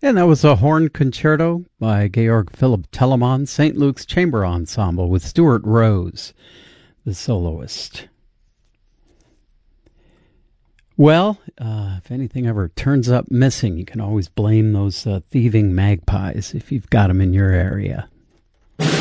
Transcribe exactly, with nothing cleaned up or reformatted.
And that was a horn concerto by Georg Philipp Telemann, Saint Luke's Chamber Ensemble, with Stuart Rose, the soloist. Well, uh, if anything ever turns up missing, you can always blame those uh, thieving magpies if you've got them in your area.